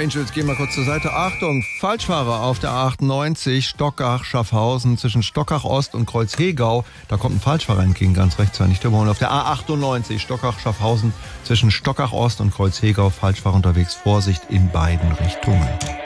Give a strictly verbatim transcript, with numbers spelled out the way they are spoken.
Angels, gehen wir kurz zur Seite. Achtung, Falschfahrer auf der A achtundneunzig, Stockach-Schaffhausen, zwischen Stockach-Ost und Kreuz-Hegau. Da kommt ein Falschfahrer entgegen, ganz rechts, nicht überholen. Auf der A achtundneunzig, Stockach-Schaffhausen, zwischen Stockach-Ost und Kreuz-Hegau, Falschfahrer unterwegs. Vorsicht in beiden Richtungen.